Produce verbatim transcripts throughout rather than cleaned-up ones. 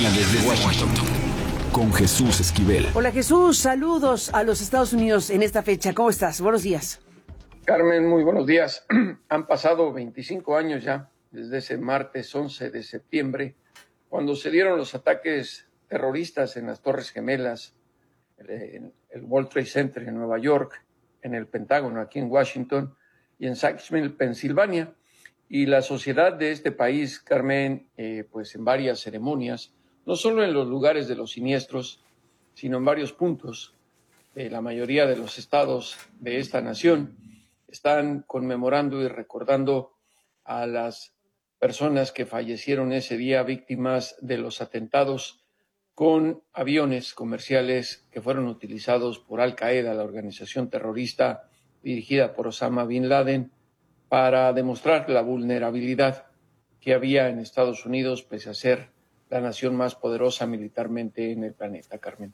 desde Washington, con Jesús Esquivel. Hola Jesús, saludos a los Estados Unidos en esta fecha. ¿Cómo estás? Buenos días. Carmen, muy buenos días. Han pasado veinticinco años ya desde ese martes once de septiembre, cuando se dieron los ataques terroristas en las Torres Gemelas, en el World Trade Center en Nueva York, en el Pentágono aquí en Washington y en Sykesville, Pensilvania. Y la sociedad de este país, Carmen, eh, pues en varias ceremonias, no solo en los lugares de los siniestros, sino en varios puntos de la mayoría de los estados de esta nación, están conmemorando y recordando a las personas que fallecieron ese día víctimas de los atentados con aviones comerciales que fueron utilizados por Al Qaeda, la organización terrorista dirigida por Osama Bin Laden, para demostrar la vulnerabilidad que había en Estados Unidos, pese a ser la nación más poderosa militarmente en el planeta, Carmen.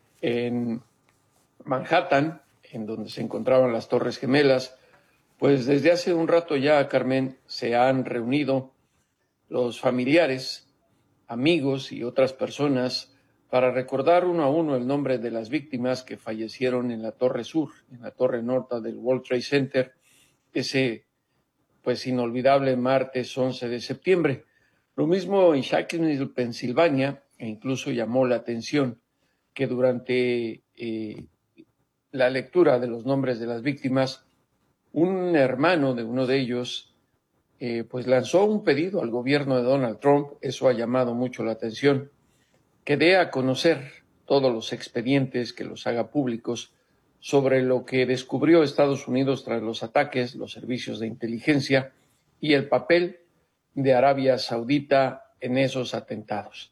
En Manhattan, en donde se encontraban las Torres Gemelas, pues desde hace un rato ya, Carmen, se han reunido los familiares, amigos y otras personas para recordar uno a uno el nombre de las víctimas que fallecieron en la Torre Sur, en la Torre Norte del World Trade Center, ese pues inolvidable martes once de septiembre. Lo mismo en Sykesville, Pensilvania, e incluso llamó la atención que durante eh, la lectura de los nombres de las víctimas, un hermano de uno de ellos eh, pues lanzó un pedido al gobierno de Donald Trump. Eso ha llamado mucho la atención, que dé a conocer todos los expedientes, que los haga públicos, sobre lo que descubrió Estados Unidos tras los ataques, los servicios de inteligencia y el papel de Arabia Saudita en esos atentados.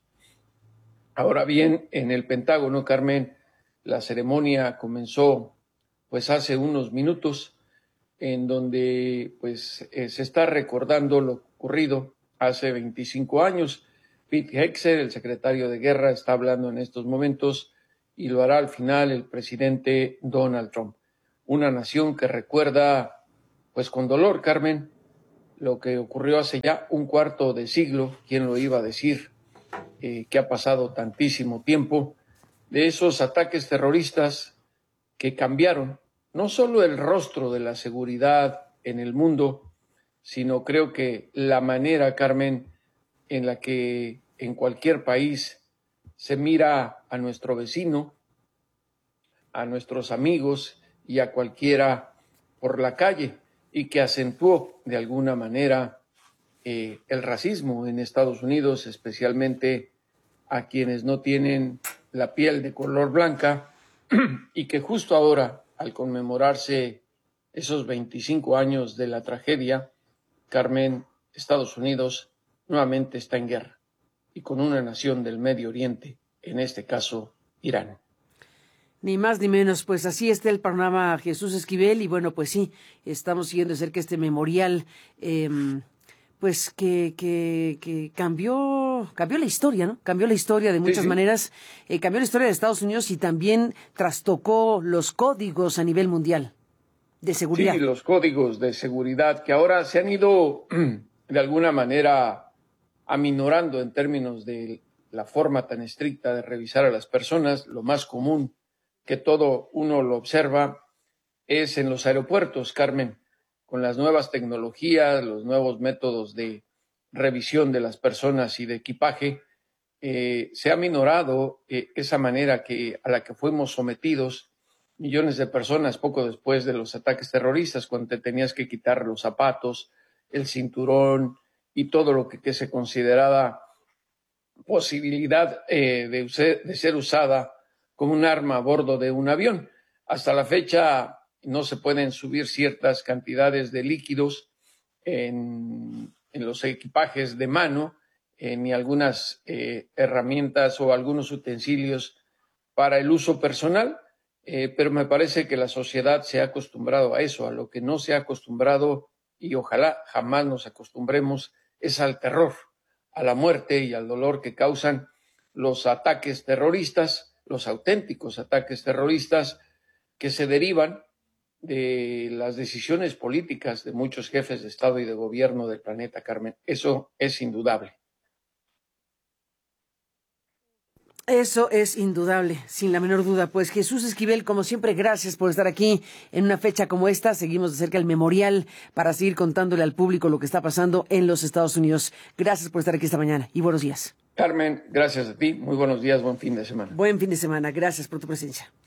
Ahora bien, en el Pentágono, Carmen, la ceremonia comenzó pues hace unos minutos, en donde pues eh, se está recordando lo ocurrido hace veinticinco años. Pete Hegseth, el secretario de Guerra, está hablando en estos momentos y lo hará al final el presidente Donald Trump. Una nación que recuerda, pues con dolor, Carmen, lo que ocurrió hace ya un cuarto de siglo. ¿Quién lo iba a decir? Eh, que ha pasado tantísimo tiempo de esos ataques terroristas que cambiaron no solo el rostro de la seguridad en el mundo, sino creo que la manera, Carmen, en la que en cualquier país se mira a nuestro vecino, a nuestros amigos y a cualquiera por la calle, y que acentuó de alguna manera eh, el racismo en Estados Unidos, especialmente a quienes no tienen la piel de color blanca, y que justo ahora, al conmemorarse esos veinticinco años de la tragedia, Carmen, Estados Unidos nuevamente está en guerra, y con una nación del Medio Oriente, en este caso Irán. Ni más ni menos, pues así está el panorama, Jesús Esquivel, y bueno, pues sí, estamos siguiendo de cerca este memorial, eh, pues que, que, que cambió, cambió la historia, ¿no? Cambió la historia de muchas Sí, sí. maneras, eh, cambió la historia de Estados Unidos y también trastocó los códigos a nivel mundial de seguridad. Sí, los códigos de seguridad que ahora se han ido de alguna manera aminorando en términos de la forma tan estricta de revisar a las personas. Lo más común, que todo uno lo observa, es en los aeropuertos, Carmen, con las nuevas tecnologías, los nuevos métodos de revisión de las personas y de equipaje. Eh, se ha minorado eh, esa manera que, a la que fuimos sometidos millones de personas poco después de los ataques terroristas, cuando te tenías que quitar los zapatos, el cinturón y todo lo que, que se consideraba posibilidad eh, de, use, de ser usada como un arma a bordo de un avión. Hasta la fecha no se pueden subir ciertas cantidades de líquidos en, en los equipajes de mano, eh, ni algunas eh, herramientas o algunos utensilios para el uso personal, eh, pero me parece que la sociedad se ha acostumbrado a eso. A lo que no se ha acostumbrado, y ojalá jamás nos acostumbremos, es al terror, a la muerte y al dolor que causan los ataques terroristas, los auténticos ataques terroristas que se derivan de las decisiones políticas de muchos jefes de Estado y de gobierno del planeta, Carmen. Eso es indudable. Eso es indudable, sin la menor duda. Pues Jesús Esquivel, como siempre, gracias por estar aquí en una fecha como esta. Seguimos de cerca el memorial para seguir contándole al público lo que está pasando en los Estados Unidos. Gracias por estar aquí esta mañana y buenos días. Carmen, gracias a ti. Muy buenos días, buen fin de semana. Buen fin de semana. Gracias por tu presencia.